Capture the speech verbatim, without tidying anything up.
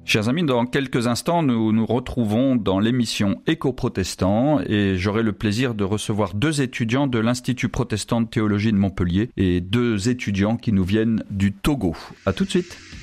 Chers amis, dans quelques instants, nous nous retrouvons dans l'émission Éco-Protestant et j'aurai le plaisir de recevoir deux étudiants de l'Institut protestant de théologie de Montpellier et deux étudiants qui nous viennent du Togo. À tout de suite.